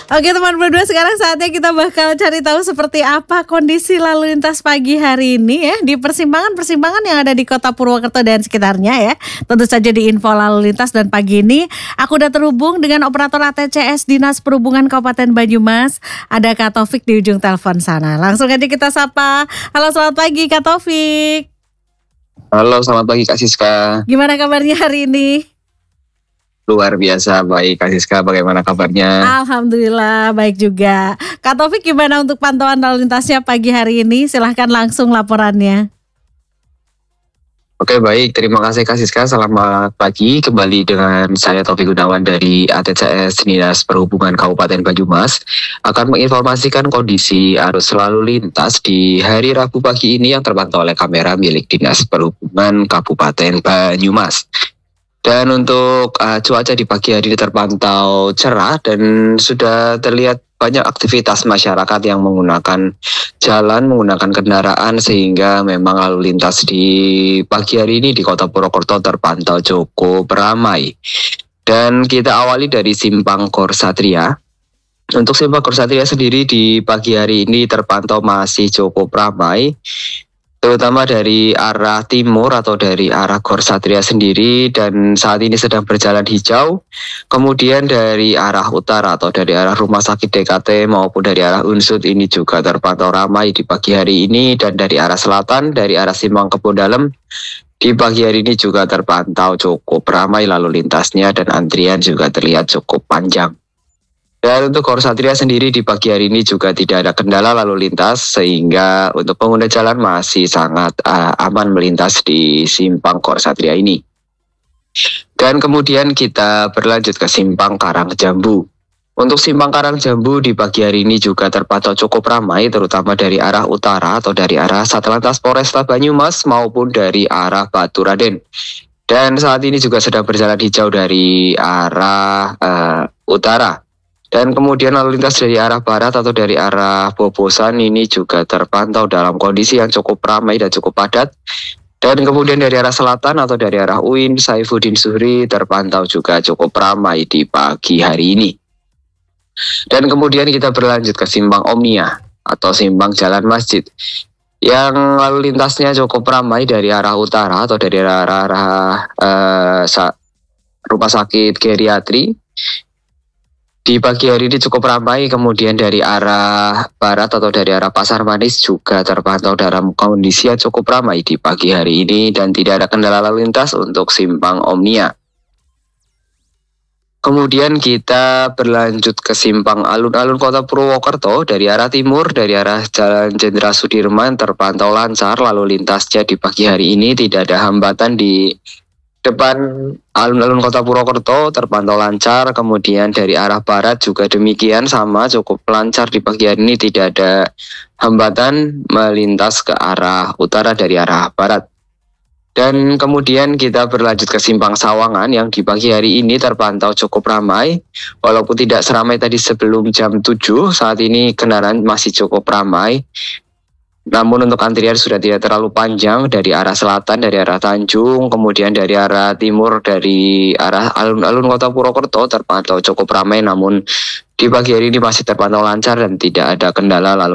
Oke teman berdua, sekarang saatnya kita bakal cari tahu seperti apa kondisi lalu lintas pagi hari ini ya di persimpangan-persimpangan yang ada di Kota Purwokerto dan sekitarnya ya. Tentu saja di info lalu lintas, dan pagi ini aku udah terhubung dengan operator ATCS Dinas Perhubungan Kabupaten Banyumas. Ada Kak Taufik di ujung telepon sana. Langsung aja kita sapa. Halo, selamat pagi Kak Taufik. Halo, selamat pagi Kak Siska. Gimana kabarnya hari ini? Luar biasa baik Kak Siska, bagaimana kabarnya? Alhamdulillah baik juga. Kak Taufik, gimana untuk pantauan lalu lintasnya pagi hari ini? Silahkan langsung laporannya. Oke, baik, terima kasih Kak Siska. Selamat pagi, kembali dengan saya Taufik Gunawan dari ATCS Dinas Perhubungan Kabupaten Banyumas akan menginformasikan kondisi arus lalu lintas di hari Rabu pagi ini yang terpantau oleh kamera milik Dinas Perhubungan Kabupaten Banyumas. Dan untuk cuaca di pagi hari ini terpantau cerah dan sudah terlihat banyak aktivitas masyarakat yang menggunakan jalan, menggunakan kendaraan, sehingga memang lalu lintas di pagi hari ini di Kota Purwokerto terpantau cukup ramai. Dan kita awali dari Simpang Korsatria. Untuk Simpang Korsatria sendiri di pagi hari ini terpantau masih cukup ramai, terutama dari arah timur atau dari arah Korsatria sendiri, dan saat ini sedang berjalan hijau. Kemudian dari arah utara atau dari arah Rumah Sakit DKT maupun dari arah Unsud ini juga terpantau ramai di pagi hari ini, dan dari arah selatan dari arah Simpang Kebon Dalem di pagi hari ini juga terpantau cukup ramai lalu lintasnya, dan antrian juga terlihat cukup panjang. Dan untuk Korsatria sendiri di pagi hari ini juga tidak ada kendala lalu lintas, sehingga untuk pengguna jalan masih sangat aman melintas di Simpang Korsatria ini. Dan kemudian kita berlanjut ke Simpang Karangjambu. Untuk Simpang Karangjambu di pagi hari ini juga terpantau cukup ramai, terutama dari arah utara atau dari arah Satlantas Polresta Banyumas maupun dari arah Baturaden. Dan saat ini juga sedang berjalan hijau dari arah utara. Dan kemudian lalu lintas dari arah barat atau dari arah Bobosan ini juga terpantau dalam kondisi yang cukup ramai dan cukup padat. Dan kemudian dari arah selatan atau dari arah UIN Saifuddin Zuhri terpantau juga cukup ramai di pagi hari ini. Dan kemudian kita berlanjut ke Simpang Omnia atau Simpang Jalan Masjid, yang lalu lintasnya cukup ramai dari arah utara atau dari arah Rumah Sakit Geriatri. Di pagi hari ini cukup ramai. Kemudian dari arah barat atau dari arah Pasar Manis juga terpantau dalam kondisi yang cukup ramai di pagi hari ini, dan tidak ada kendala lalu lintas untuk Simpang Omnia. Kemudian kita berlanjut ke Simpang Alun-Alun Kota Purwokerto. Dari arah timur, dari arah Jalan Jenderal Sudirman terpantau lancar lalu lintasnya di pagi hari ini, tidak ada hambatan di depan alun-alun Kota Purwokerto, terpantau lancar. Kemudian dari arah barat juga demikian, sama cukup lancar di pagi hari ini, tidak ada hambatan melintas ke arah utara dari arah barat. Dan kemudian kita berlanjut ke Simpang Sawangan yang di pagi hari ini terpantau cukup ramai, walaupun tidak seramai tadi sebelum jam 7. Saat ini kendaraan masih cukup ramai, namun untuk antrian sudah tidak terlalu panjang dari arah selatan, dari arah Tanjung, kemudian dari arah timur, dari arah alun-alun Kota Purwokerto terpantau cukup ramai, namun di pagi hari ini masih terpantau lancar dan tidak ada kendala lalu